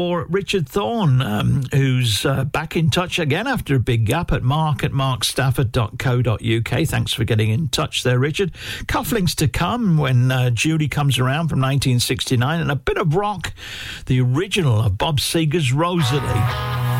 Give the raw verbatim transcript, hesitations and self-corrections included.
Or Richard Thorne, um, who's uh, back in touch again after a big gap at mark at mark stafford dot co dot uk. Thanks for getting in touch there, Richard. Cufflinks to come when uh, Judy comes around from nineteen sixty-nine, and a bit of rock, the original of Bob Seger's Rosalie.